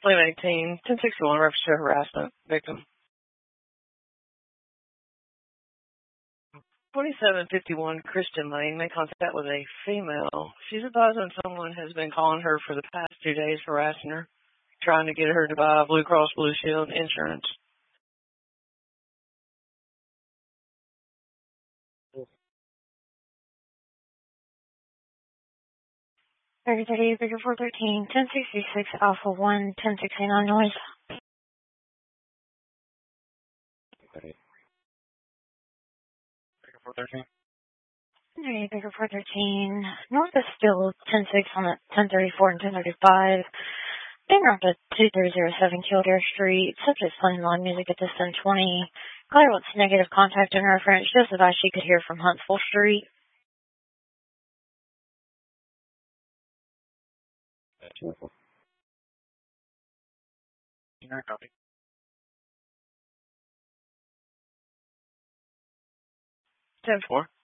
Claim 18, 1061, reference to harassment victim. 2751 Christian Lane, made contact with a female. She's advising someone has been calling her for the past 2 days, harassing her, trying to get her to buy Blue Cross Blue Shield insurance. Bigger 413, 1066 Alpha 1, 1069 noise. Bigger 413. Bigger 413, north of Steel 106 on 1034 and 1035. Being around at 2307 Kildare Street. Subject playing loud music at this 1020. Caller wants negative contact in reference. Just advised she could hear from Huntsville Street. Copy. 10-4.